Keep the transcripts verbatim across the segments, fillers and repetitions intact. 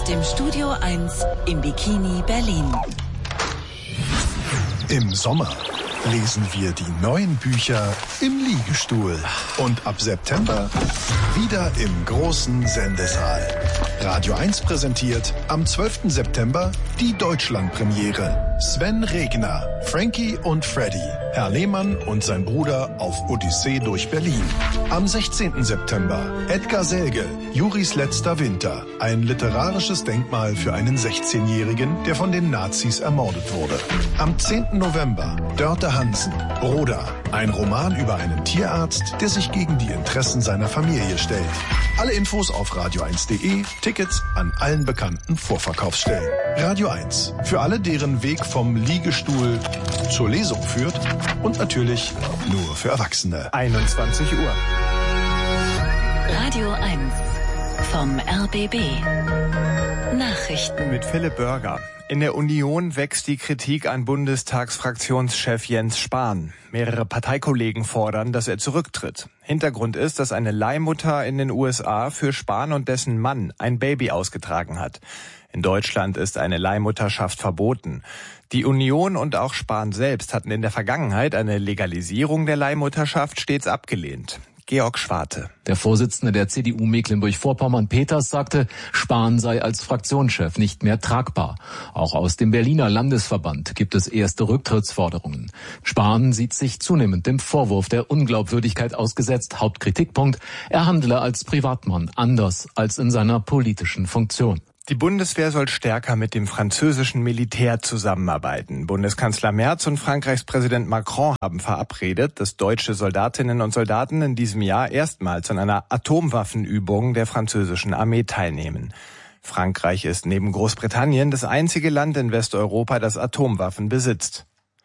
dem Studio eins im Bikini Berlin. Im Sommer lesen wir die neuen Bücher im Liegestuhl. Und ab September wieder im großen Sendesaal. Radio eins präsentiert am zwölften September die Deutschlandpremiere. Sven Regner, Frankie und Freddy, Herr Lehmann und sein Bruder auf Odyssee durch Berlin. Am sechzehnten September Edgar Selge, Juris letzter Winter. Ein literarisches Denkmal für einen sechzehnjährigen, der von den Nazis ermordet wurde. Am zehnten November Dörte Hansen, Broda. Ein Roman über einen Tierarzt, der sich gegen die Interessen seiner Familie stellt. Alle Infos auf radio eins punkt de, Tickets an allen bekannten Vorverkaufsstellen. Radio eins, für alle, deren Weg vom Liegestuhl zur Lesung führt und natürlich nur für Erwachsene. einundzwanzig Uhr. Radio eins vom R B B. Nachrichten mit Philipp Börger. In der Union wächst die Kritik an Bundestagsfraktionschef Jens Spahn. Mehrere Parteikollegen fordern, dass er zurücktritt. Hintergrund ist, dass eine Leihmutter in den U S A für Spahn und dessen Mann ein Baby ausgetragen hat. In Deutschland ist eine Leihmutterschaft verboten. Die Union und auch Spahn selbst hatten in der Vergangenheit eine Legalisierung der Leihmutterschaft stets abgelehnt. Georg Schwarte. Der Vorsitzende der C D U Mecklenburg-Vorpommern, Peters, sagte, Spahn sei als Fraktionschef nicht mehr tragbar. Auch aus dem Berliner Landesverband gibt es erste Rücktrittsforderungen. Spahn sieht sich zunehmend dem Vorwurf der Unglaubwürdigkeit ausgesetzt. Hauptkritikpunkt, er handle als Privatmann anders als in seiner politischen Funktion. Die Bundeswehr soll stärker mit dem französischen Militär zusammenarbeiten. Bundeskanzler Merz und Frankreichs Präsident Macron haben verabredet, dass deutsche Soldatinnen und Soldaten in diesem Jahr erstmals an einer Atomwaffenübung der französischen Armee teilnehmen. Frankreich ist neben Großbritannien das einzige Land in Westeuropa, das Atomwaffen besitzt.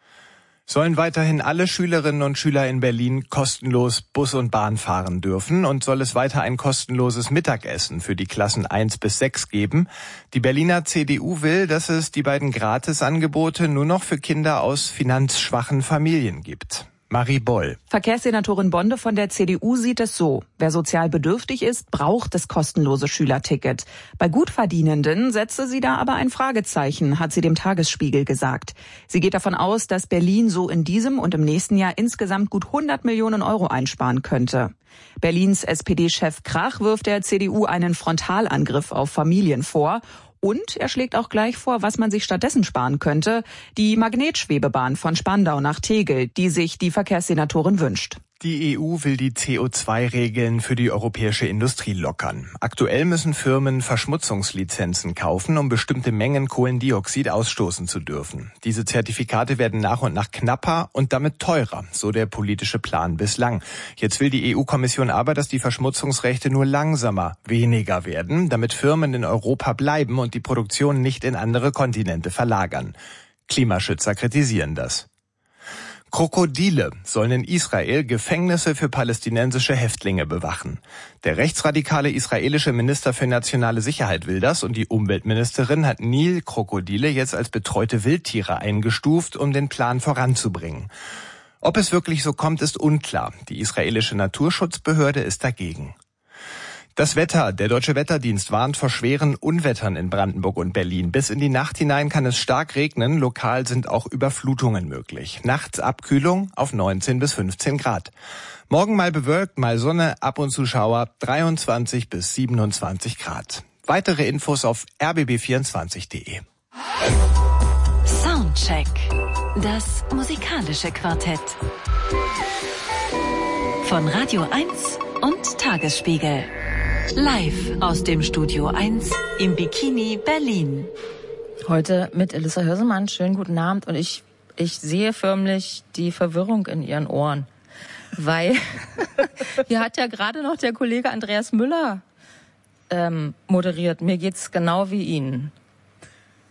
Sollen weiterhin alle Schülerinnen und Schüler in Berlin kostenlos Bus und Bahn fahren dürfen und soll es weiter ein kostenloses Mittagessen für die Klassen eins bis sechs geben? Die Berliner C D U will, dass es die beiden Gratisangebote nur noch für Kinder aus finanzschwachen Familien gibt. Marie Boll. Verkehrssenatorin Bonde von der C D U sieht es so. Wer sozial bedürftig ist, braucht das kostenlose Schülerticket. Bei Gutverdienenden setze sie da aber ein Fragezeichen, hat sie dem Tagesspiegel gesagt. Sie geht davon aus, dass Berlin so in diesem und im nächsten Jahr insgesamt gut hundert Millionen Euro einsparen könnte. Berlins S P D-Chef Krach wirft der C D U einen Frontalangriff auf Familien vor. Und er schlägt auch gleich vor, was man sich stattdessen sparen könnte. Die Magnetschwebebahn von Spandau nach Tegel, die sich die Verkehrssenatorin wünscht. Die E U will die C O zwei Regeln für die europäische Industrie lockern. Aktuell müssen Firmen Verschmutzungslizenzen kaufen, um bestimmte Mengen Kohlendioxid ausstoßen zu dürfen. Diese Zertifikate werden nach und nach knapper und damit teurer, so der politische Plan bislang. Jetzt will die E U-Kommission aber, dass die Verschmutzungsrechte nur langsamer weniger werden, damit Firmen in Europa bleiben und die Produktion nicht in andere Kontinente verlagern. Klimaschützer kritisieren das. Krokodile sollen in Israel Gefängnisse für palästinensische Häftlinge bewachen. Der rechtsradikale israelische Minister für nationale Sicherheit will das und die Umweltministerin hat Nilkrokodile jetzt als betreute Wildtiere eingestuft, um den Plan voranzubringen. Ob es wirklich so kommt, ist unklar. Die israelische Naturschutzbehörde ist dagegen. Das Wetter. Der Deutsche Wetterdienst warnt vor schweren Unwettern in Brandenburg und Berlin. Bis in die Nacht hinein kann es stark regnen. Lokal sind auch Überflutungen möglich. Nachts Abkühlung auf neunzehn bis fünfzehn Grad. Morgen mal bewölkt, mal Sonne, ab und zu Schauer, dreiundzwanzig bis siebenundzwanzig Grad. Weitere Infos auf r b b vierundzwanzig punkt de. Soundcheck. Das musikalische Quartett. Von Radio eins und Tagesspiegel. Live aus dem Studio eins im Bikini Berlin. Heute mit Elissa Hörsemann. Schönen guten Abend. Und ich, ich sehe förmlich die Verwirrung in ihren Ohren. Weil hier hat ja gerade noch der Kollege Andreas Müller ähm, moderiert. Mir geht's genau wie Ihnen.